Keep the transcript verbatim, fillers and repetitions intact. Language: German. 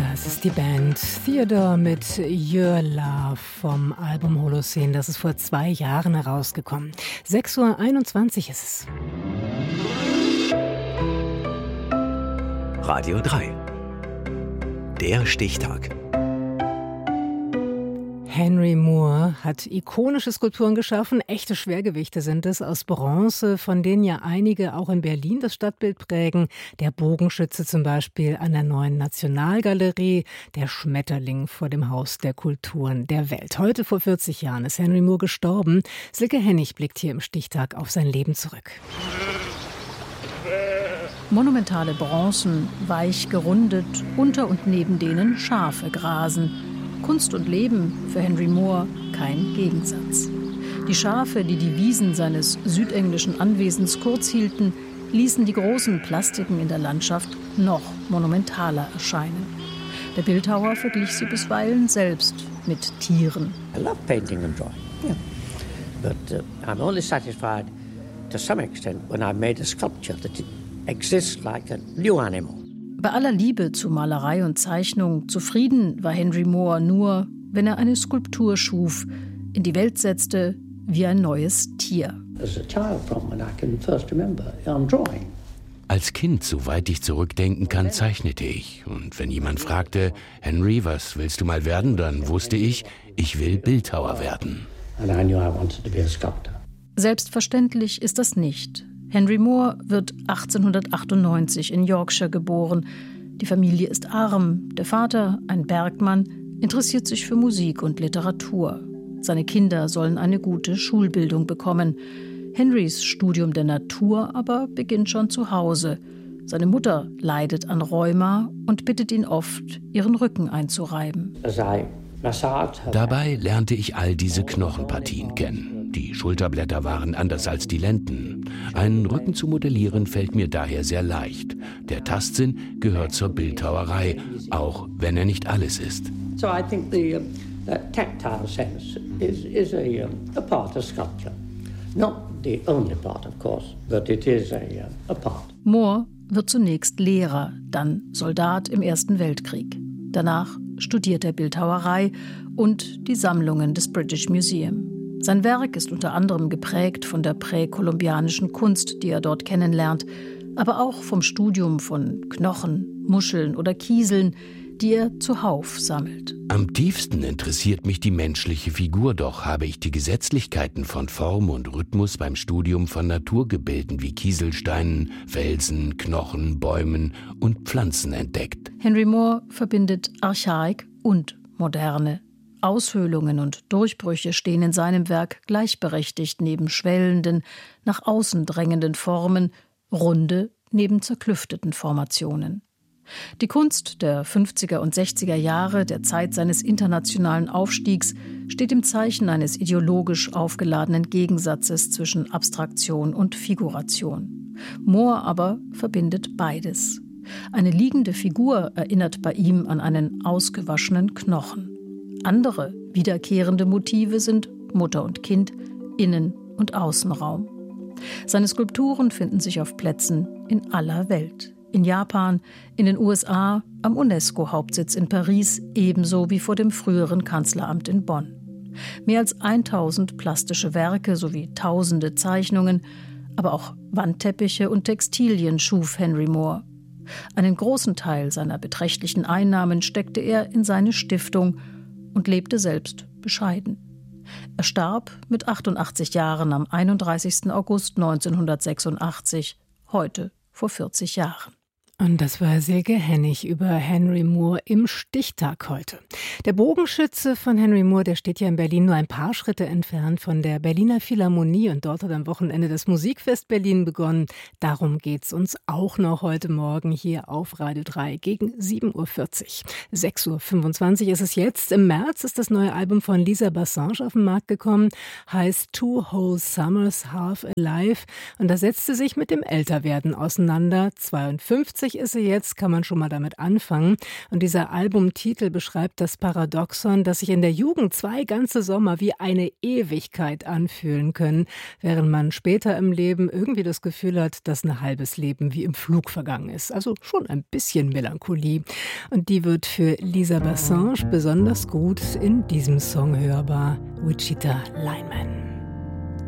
Das ist die Band Theodore mit Your Love vom Album Holocene. Das ist vor zwei Jahren herausgekommen. sechs Uhr einundzwanzig ist es. Radio drei. Der Stichtag. Henry Moore hat ikonische Skulpturen geschaffen. Echte Schwergewichte sind es aus Bronze, von denen ja einige auch in Berlin das Stadtbild prägen. Der Bogenschütze zum Beispiel an der Neuen Nationalgalerie, der Schmetterling vor dem Haus der Kulturen der Welt. Heute vor vierzig Jahren ist Henry Moore gestorben. Silke Hennig blickt hier im Stichtag auf sein Leben zurück. Monumentale Bronzen, weich gerundet, unter und neben denen Schafe grasen. Kunst und Leben für Henry Moore kein Gegensatz. Die Schafe, die die Wiesen seines südenglischen Anwesens kurz hielten, ließen die großen Plastiken in der Landschaft noch monumentaler erscheinen. Der Bildhauer verglich sie bisweilen selbst mit Tieren. I love painting and drawing, yeah. But uh, I'm only satisfied to some extent when I've made a sculpture that it exists like a new animal. Bei aller Liebe zu Malerei und Zeichnung, zufrieden war Henry Moore nur, wenn er eine Skulptur schuf, in die Welt setzte wie ein neues Tier. Als Kind, soweit ich zurückdenken kann, zeichnete ich. Und wenn jemand fragte, Henry, was willst du mal werden, dann wusste ich, ich will Bildhauer werden. Selbstverständlich ist das nicht. Henry Moore wird achtzehnhundertachtundneunzig in Yorkshire geboren. Die Familie ist arm. Der Vater, ein Bergmann, interessiert sich für Musik und Literatur. Seine Kinder sollen eine gute Schulbildung bekommen. Henrys Studium der Natur aber beginnt schon zu Hause. Seine Mutter leidet an Rheuma und bittet ihn oft, ihren Rücken einzureiben. Dabei lernte ich all diese Knochenpartien kennen. Die Schulterblätter waren anders als die Lenden. Einen Rücken zu modellieren fällt mir daher sehr leicht. Der Tastsinn gehört zur Bildhauerei, auch wenn er nicht alles ist. So I think the uh, tactile sense is, is a, a part of sculpture. Not the only part, of course, but it is a, a part. Moore wird zunächst Lehrer, dann Soldat im Ersten Weltkrieg. Danach studiert er Bildhauerei und die Sammlungen des British Museum. Sein Werk ist unter anderem geprägt von der präkolumbianischen Kunst, die er dort kennenlernt, aber auch vom Studium von Knochen, Muscheln oder Kieseln, die er zuhauf sammelt. Am tiefsten interessiert mich die menschliche Figur, doch habe ich die Gesetzlichkeiten von Form und Rhythmus beim Studium von Naturgebilden wie Kieselsteinen, Felsen, Knochen, Bäumen und Pflanzen entdeckt. Henry Moore verbindet Archaik und Moderne. Aushöhlungen und Durchbrüche stehen in seinem Werk gleichberechtigt neben schwellenden, nach außen drängenden Formen, runde neben zerklüfteten Formationen. Die Kunst der fünfziger und sechziger Jahre, der Zeit seines internationalen Aufstiegs, steht im Zeichen eines ideologisch aufgeladenen Gegensatzes zwischen Abstraktion und Figuration. Moore aber verbindet beides. Eine liegende Figur erinnert bei ihm an einen ausgewaschenen Knochen. Andere wiederkehrende Motive sind Mutter und Kind, Innen- und Außenraum. Seine Skulpturen finden sich auf Plätzen in aller Welt. In Japan, in den U S A, am UNESCO-Hauptsitz in Paris, ebenso wie vor dem früheren Kanzleramt in Bonn. Mehr als tausend plastische Werke sowie tausende Zeichnungen, aber auch Wandteppiche und Textilien schuf Henry Moore. Einen großen Teil seiner beträchtlichen Einnahmen steckte er in seine Stiftung und lebte selbst bescheiden. Er starb mit achtundachtzig Jahren am einunddreißigsten August neunzehnhundertsechsundachtzig, heute vor vierzig Jahren. Und das war Silke Hennig über Henry Moore im Stichtag heute. Der Bogenschütze von Henry Moore, der steht ja in Berlin nur ein paar Schritte entfernt von der Berliner Philharmonie und dort hat am Wochenende das Musikfest Berlin begonnen. Darum geht's uns auch noch heute Morgen hier auf Radio drei gegen sieben Uhr vierzig. sechs Uhr fünfundzwanzig ist es jetzt. Im März ist das neue Album von Lisa Bassange auf den Markt gekommen, heißt Two Whole Summers Half Alive und da setzt sie sich mit dem Älterwerden auseinander. zweiundfünfzig vierzig ist sie jetzt, kann man schon mal damit anfangen. Und dieser Albumtitel beschreibt das Paradoxon, dass sich in der Jugend zwei ganze Sommer wie eine Ewigkeit anfühlen können, während man später im Leben irgendwie das Gefühl hat, dass ein halbes Leben wie im Flug vergangen ist. Also schon ein bisschen Melancholie. Und die wird für Lisa Bassange besonders gut in diesem Song hörbar, Wichita Lineman.